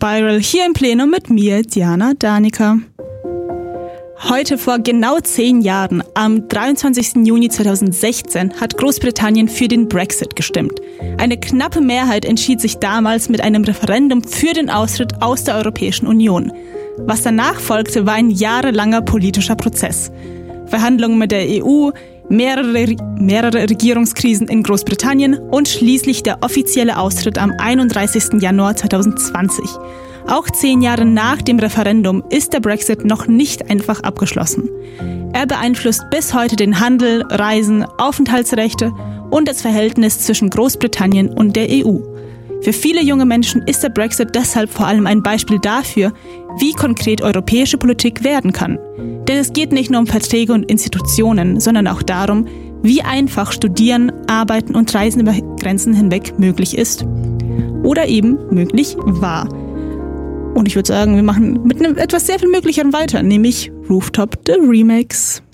Spiral hier im Plenum mit mir, Diana Danica. Heute vor genau 10 Jahren, am 23. Juni 2016, hat Großbritannien für den Brexit gestimmt. Eine knappe Mehrheit entschied sich damals mit einem Referendum für den Austritt aus der Europäischen Union. Was danach folgte, war ein jahrelanger politischer Prozess. Verhandlungen mit der EU, mehrere Regierungskrisen in Großbritannien und schließlich der offizielle Austritt am 31. Januar 2020. Auch 10 Jahre nach dem Referendum ist der Brexit noch nicht einfach abgeschlossen. Er beeinflusst bis heute den Handel, Reisen, Aufenthaltsrechte und das Verhältnis zwischen Großbritannien und der EU. Für viele junge Menschen ist der Brexit deshalb vor allem ein Beispiel dafür, wie konkret europäische Politik werden kann. Denn es geht nicht nur um Verträge und Institutionen, sondern auch darum, wie einfach Studieren, Arbeiten und Reisen über Grenzen hinweg möglich ist. Oder eben möglich war. Und ich würde sagen, wir machen mit einem etwas sehr viel Möglicheren weiter, nämlich Rooftop the Remix.